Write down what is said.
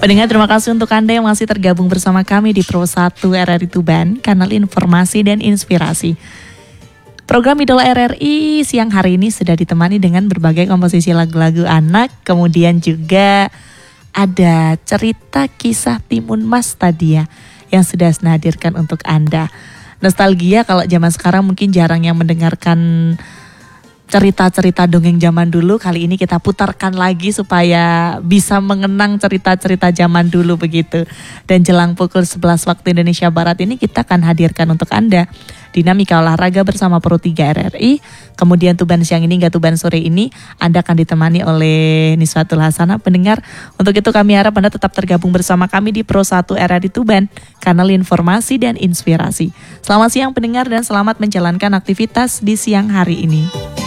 Pendengar, terima kasih untuk Anda yang masih tergabung bersama kami di Pro 1 RRI Tuban, kanal informasi dan inspirasi. Program Idola RRI siang hari ini sudah ditemani dengan berbagai komposisi lagu-lagu anak, kemudian juga ada cerita kisah Timun Mas tadi ya, yang sudah saya hadirkan untuk Anda. Nostalgia kalau zaman sekarang mungkin jarang yang mendengarkan cerita-cerita dongeng zaman dulu. Kali ini kita putarkan lagi supaya bisa mengenang cerita-cerita zaman dulu begitu. Dan jelang pukul 11 waktu Indonesia Barat ini kita akan hadirkan untuk Anda Dinamika Olahraga bersama Pro 3 RRI. Kemudian Tuban siang ini hingga Tuban sore ini Anda akan ditemani oleh Niswatul Hasanah. Pendengar, untuk itu kami harap Anda tetap tergabung bersama kami di Pro 1 RRI Tuban, kanal informasi dan inspirasi. Selamat siang pendengar dan selamat menjalankan aktivitas di siang hari ini.